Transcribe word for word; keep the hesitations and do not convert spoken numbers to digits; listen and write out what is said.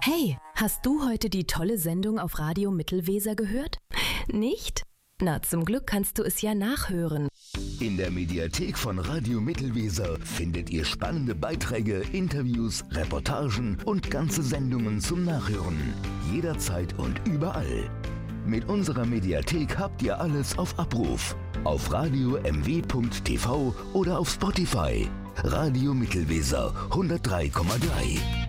Hey, hast du heute die tolle Sendung auf Radio Mittelweser gehört? Nicht? Na, zum Glück kannst du es ja nachhören. In der Mediathek von Radio Mittelweser findet ihr spannende Beiträge, Interviews, Reportagen und ganze Sendungen zum Nachhören. Jederzeit und überall. Mit unserer Mediathek habt ihr alles auf Abruf. Auf radio m w punkt t v oder auf Spotify. Radio Mittelweser hundertdrei Komma drei.